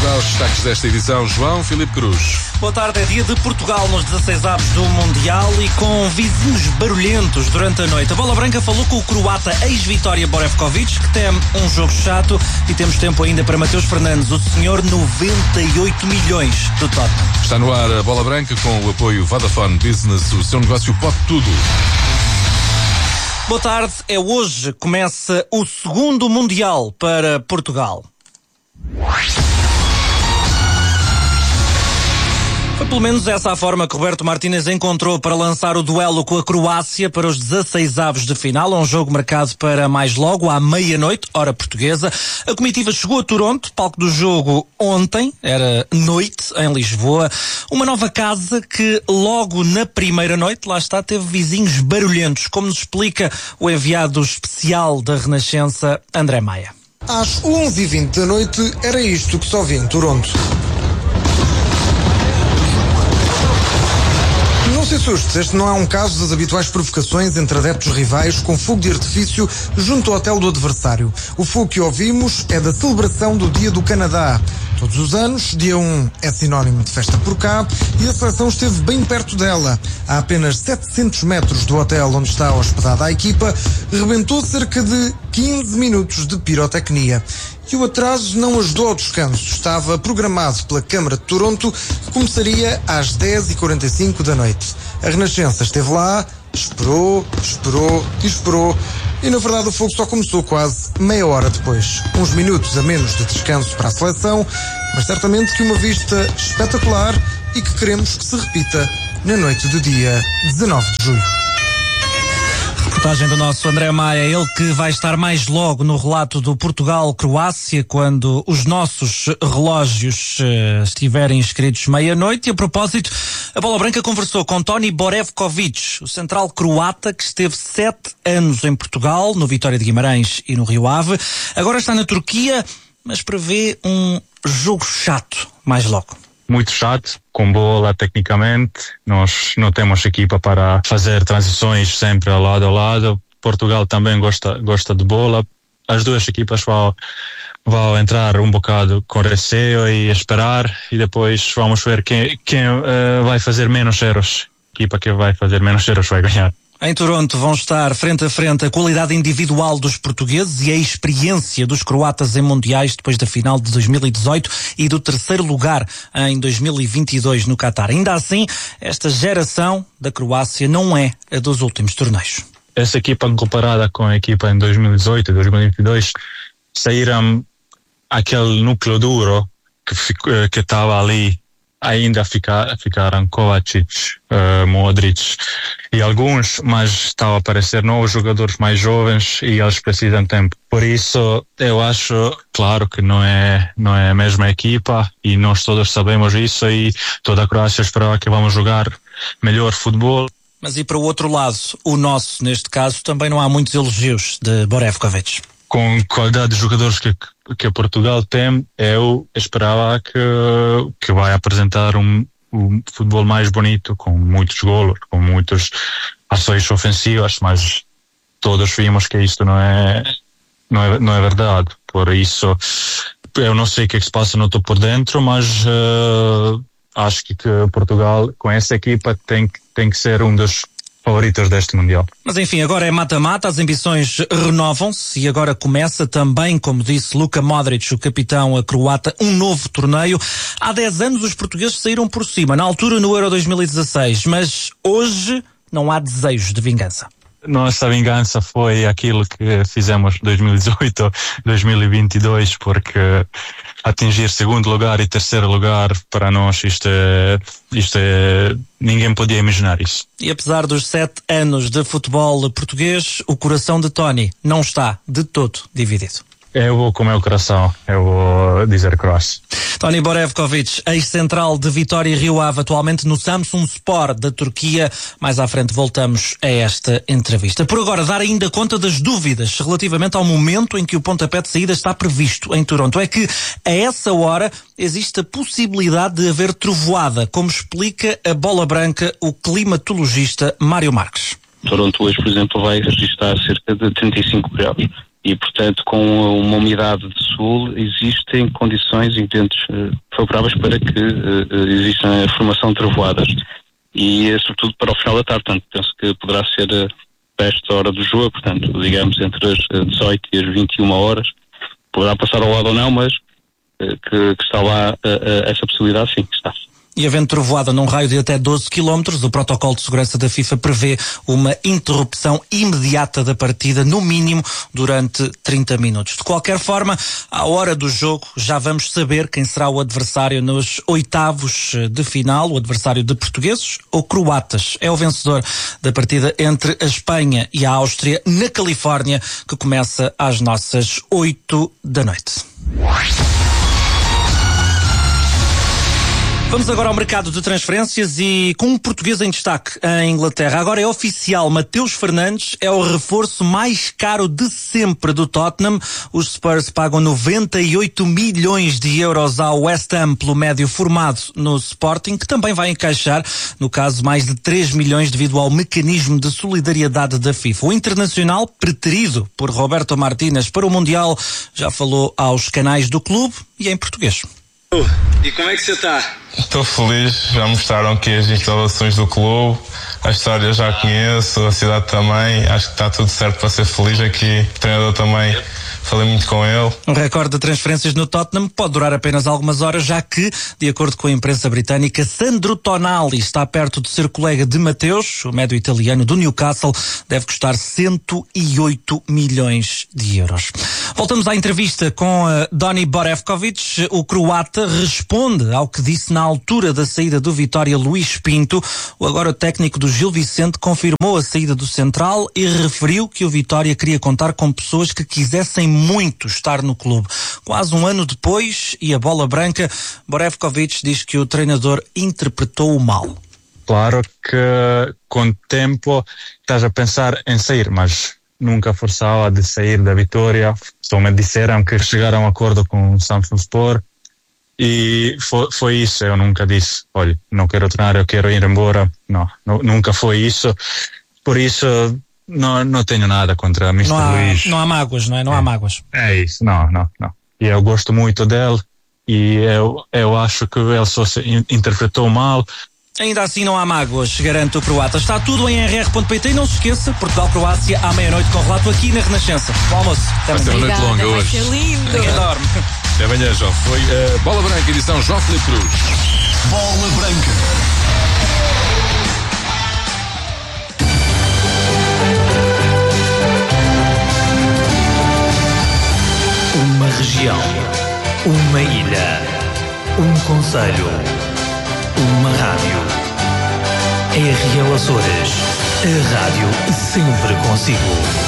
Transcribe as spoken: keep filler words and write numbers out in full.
para os destaques desta edição, João Filipe Cruz. Boa tarde, é dia de Portugal nos dezasseis avos do Mundial e com vizinhos barulhentos durante a noite. A Bola Branca falou com o croata ex-Vitória Borevkovic, que tem um jogo chato, e temos tempo ainda para Mateus Fernandes, o senhor noventa e oito milhões do Tottenham. Está no ar a Bola Branca com o apoio Vodafone Business, o seu negócio pode tudo. Boa tarde, é hoje que começa o segundo Mundial para Portugal. Foi pelo menos essa a forma que Roberto Martínez encontrou para lançar o duelo com a Croácia para os dezasseis avos de final, um jogo marcado para mais logo, à meia-noite, hora portuguesa. A comitiva chegou a Toronto, palco do jogo ontem, era noite, em Lisboa. Uma nova casa que logo na primeira noite, lá está, teve vizinhos barulhentos, como nos explica o enviado especial da Renascença, André Maia. Às onze e vinte da noite era isto que só vi em Toronto. Não se assustes, este não é um caso das habituais provocações entre adeptos rivais com fogo de artifício junto ao hotel do adversário. O fogo que ouvimos é da celebração do Dia do Canadá. Todos os anos, dia um é sinónimo de festa por cá e a seleção esteve bem perto dela. A apenas setecentos metros do hotel onde está hospedada a equipa, rebentou cerca de quinze minutos de pirotecnia. E o atraso não ajudou ao descanso. Estava programado pela Câmara de Toronto, que começaria às dez e quarenta e cinco da noite. A Renascença esteve lá, esperou, esperou e esperou. E na verdade o fogo só começou quase meia hora depois. Uns minutos a menos de descanso para a seleção, mas certamente que uma vista espetacular e que queremos que se repita na noite do dia dezanove de julho. Reportagem do nosso André Maia, ele que vai estar mais logo no relato do Portugal-Croácia quando os nossos relógios uh, estiverem inscritos meia-noite. E a propósito, a Bola Branca conversou com Toni Borevkovic, o central croata que esteve sete anos em Portugal, no Vitória de Guimarães e no Rio Ave. Agora está na Turquia, mas prevê um jogo chato mais logo. Muito chato, com bola tecnicamente, nós não temos equipa para fazer transições sempre ao lado a lado. Portugal também gosta, gosta de bola. As duas equipas vão, vão entrar um bocado com receio e esperar, e depois vamos ver quem, quem uh, vai fazer menos erros. A equipa que vai fazer menos erros vai ganhar. Em Toronto vão estar frente a frente a qualidade individual dos portugueses e a experiência dos croatas em mundiais depois da final de dois mil e dezoito e do terceiro lugar em dois mil e vinte e dois no Qatar. Ainda assim, esta geração da Croácia não é a dos últimos torneios. Essa equipa comparada com a equipa em dois mil e dezoito e dois mil e vinte e dois, saíram aquele núcleo duro que estava ali. Ainda fica, ficaram Kovacic, uh, Modric e alguns, mas estão a aparecer novos jogadores mais jovens e eles precisam de tempo. Por isso, eu acho, claro que não é, não é a mesma equipa e nós todos sabemos isso, e toda a Croácia esperava que vamos jogar melhor futebol. Mas e para o outro lado, o nosso, neste caso, também não há muitos elogios de Borevkovic. Com a qualidade de jogadores que, que Portugal tem, eu esperava que, que vai apresentar um, um futebol mais bonito, com muitos golos, com muitas ações ofensivas, mas todos vimos que isto não é, não é, não é verdade. Por isso, eu não sei o que, é que se passa, não estou por dentro, mas uh, acho que, que Portugal, com essa equipa, tem, tem que ser um dos favoritos deste Mundial. Mas enfim, agora é mata-mata, as ambições renovam-se e agora começa também, como disse Luka Modric, o capitão croata, um novo torneio. Há dez anos os portugueses saíram por cima, na altura no Euro dois mil e dezasseis, mas hoje não há desejos de vingança. Nossa vingança foi aquilo que fizemos em dois mil e dezoito, dois mil e vinte e dois, porque atingir segundo lugar e terceiro lugar, para nós, isto é, isto é, ninguém podia imaginar isso. E apesar dos sete anos de futebol português, o coração de Toni não está de todo dividido. Eu vou com o meu coração, eu vou dizer Croácia. Toni Borevkovic, ex-central de Vitória e Rio Ave, atualmente no Samsunspor da Turquia. Mais à frente voltamos a esta entrevista. Por agora, dar ainda conta das dúvidas relativamente ao momento em que o pontapé de saída está previsto em Toronto. É que, a essa hora, existe a possibilidade de haver trovoada, como explica a Bola Branca o climatologista Mário Marques. Toronto hoje, por exemplo, vai registrar cerca de trinta e cinco graus. e, portanto, com uma umidade de sul, existem condições e ingredientes uh, favoráveis para que uh, exista a formação de trovoadas. E, uh, sobretudo, para o final da tarde. Portanto, penso que poderá ser uh, para esta hora do jogo, portanto, digamos, entre as uh, dezoito e as vinte e uma horas. Poderá passar ao lado ou não, mas uh, que, que está lá uh, uh, essa possibilidade, sim, está. E havendo trovoada num raio de até doze quilómetros, o protocolo de segurança da FIFA prevê uma interrupção imediata da partida, no mínimo durante trinta minutos. De qualquer forma, à hora do jogo, já vamos saber quem será o adversário nos oitavos de final, o adversário de portugueses ou croatas. É o vencedor da partida entre a Espanha e a Áustria, na Califórnia, que começa às nossas oito da noite. Vamos agora ao mercado de transferências e com um português em destaque em Inglaterra. Agora é oficial, Mateus Fernandes é o reforço mais caro de sempre do Tottenham. Os Spurs pagam noventa e oito milhões de euros ao West Ham pelo médio formado no Sporting, que também vai encaixar, no caso, mais de três milhões devido ao mecanismo de solidariedade da FIFA. O internacional, preterido por Roberto Martínez para o Mundial, já falou aos canais do clube e em português. E como é que você está? Estou feliz, já mostraram aqui as instalações do clube, a história já conheço, a cidade também, acho que está tudo certo para ser feliz aqui, o treinador também, falei muito com ele. Um recorde de transferências no Tottenham pode durar apenas algumas horas, já que, de acordo com a imprensa britânica, Sandro Tonali está perto de ser colega de Mateus, o médio italiano do Newcastle, deve custar cento e oito milhões de euros. Voltamos à entrevista com uh, Doni Borevkovic. O croata responde ao que disse na altura da saída do Vitória Luís Pinto. O agora técnico do Gil Vicente confirmou a saída do central e referiu que o Vitória queria contar com pessoas que quisessem muito estar no clube. Quase um ano depois, e a bola branca, Borevkovic diz que o treinador interpretou-o mal. Claro que com o tempo estás a pensar em sair, mas nunca forçava de sair da Vitória. Só me disseram que chegaram a um acordo com o Samsunspor e foi, foi isso. Eu nunca disse, olha, não quero treinar, eu quero ir embora. Não, não nunca foi isso. Por isso não, não tenho nada contra mister Não há, Luís. não há mágoas, não é? Não é, há mágoas. É isso, não, não, não. E eu gosto muito dele e eu, eu acho que ele só se interpretou mal. Ainda assim não há mágoas, garante o croata. Está tudo em R R ponto P T e não se esqueça, Portugal-Croácia à meia-noite com relato aqui na Renascença. Bom almoço. Até Vai ser uma noite longa vai hoje. ser lindo. Ninguém dorme. Até amanhã, João. Foi uh, Bola Branca, edição João Filipe Cruz. Bola Branca. Uma região, uma ilha, um concelho, uma rádio. R L Açores, a rádio sempre consigo.